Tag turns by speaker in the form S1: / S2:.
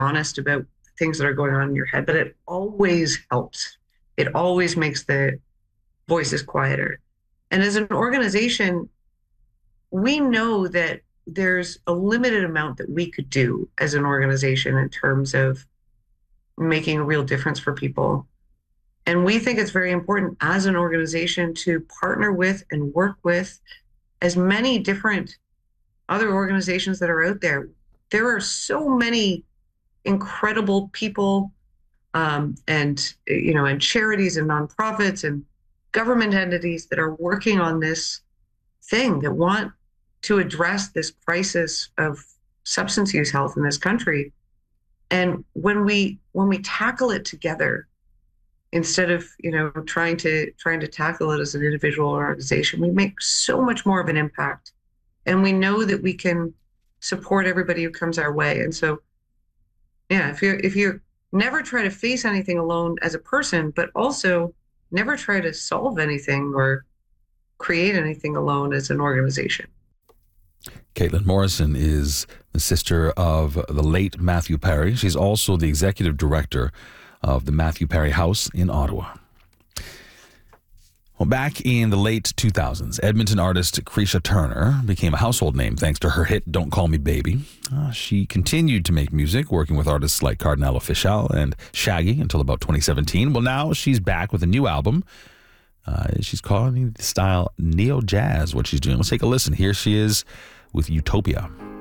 S1: honest about things that are going on in your head, but it always helps. It always makes the voices quieter. And as an organization, we know that there's a limited amount that we could do as an organization in terms of making a real difference for people. And we think it's very important as an organization to partner with and work with as many different other organizations that are out there. There are so many incredible people and charities and nonprofits and government entities that are working on this thing, that want to address this crisis of substance use health in this country. And when we tackle it together, instead of trying to tackle it as an individual or organization, we make so much more of an impact. And we know that we can support everybody who comes our way. And so, yeah, if you never try to face anything alone as a person, but also never try to solve anything or create anything alone as an organization.
S2: Caitlin Morrison is the sister of the late Matthew Perry. She's also the executive director of the Matthew Perry House in Ottawa. Well, back in the late 2000s, Edmonton artist Creisha Turner became a household name thanks to her hit Don't Call Me Baby. She continued to make music, working with artists like Cardinal Offishall and Shaggy until about 2017. Well, now she's back with a new album. She's calling the style neo-jazz, what she's doing. Let's take a listen. Here she is with Utopia.